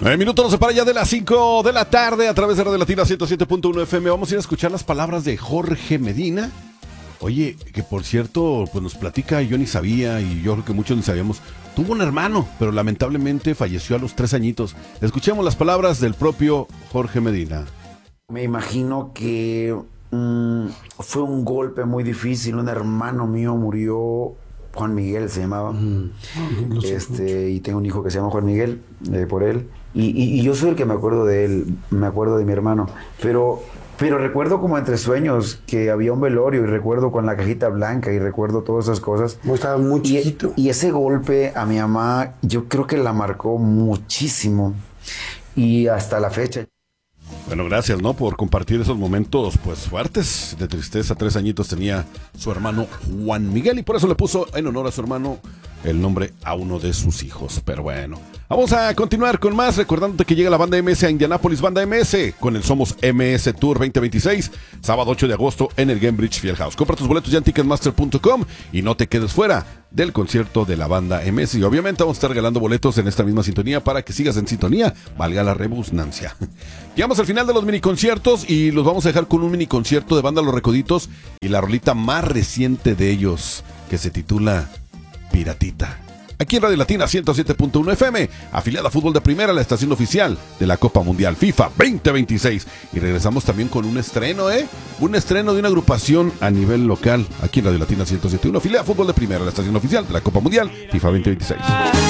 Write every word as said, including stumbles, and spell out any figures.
Nueve minutos nos separa ya de las cinco de la tarde a través de Radio Latina ciento siete punto uno F M. Vamos a ir a escuchar las palabras de Jorge Medina. Oye, que por cierto, pues nos platica, yo ni sabía y yo creo que muchos ni sabíamos. Tuvo un hermano, pero lamentablemente falleció a los tres añitos. Escuchemos las palabras del propio Jorge Medina. Me imagino que mmm, fue un golpe muy difícil. Un hermano mío murió, Juan Miguel se llamaba. Mm. Este, y tengo un hijo que se llama Juan Miguel, eh, por él. Y, y, y yo soy el que me acuerdo de él, me acuerdo de mi hermano. Pero... Pero recuerdo como entre sueños que había un velorio y recuerdo con la cajita blanca y recuerdo todas esas cosas. Estaba muy chiquito. Y, y ese golpe a mi mamá yo creo que la marcó muchísimo y hasta la fecha. Bueno, gracias, ¿no? Por compartir esos momentos, pues, fuertes de tristeza. Tres añitos tenía su hermano Juan Miguel y por eso le puso en honor a su hermano el nombre a uno de sus hijos. Pero bueno, vamos a continuar con más, recordándote que llega la banda M S a Indianápolis, banda M S, con el Somos M S Tour veinte veintiséis, sábado ocho de agosto en el Gainbridge Fieldhouse. Compra tus boletos ya en ticketmaster punto com y no te quedes fuera del concierto de la banda M S. Y obviamente vamos a estar regalando boletos en esta misma sintonía para que sigas en sintonía, valga la redundancia. Llegamos al final de los mini conciertos y los vamos a dejar con un mini concierto de banda Los Recoditos y la rolita más reciente de ellos, que se titula Piratita. Aquí en Radio Latina ciento siete punto uno F M, afiliada a Fútbol de Primera, la estación oficial de la Copa Mundial FIFA veinte veintiséis. Y regresamos también con un estreno, ¿eh? Un estreno de una agrupación a nivel local, aquí en Radio Latina ciento siete punto uno, afiliada a Fútbol de Primera, la estación oficial de la Copa Mundial FIFA veinte veintiséis.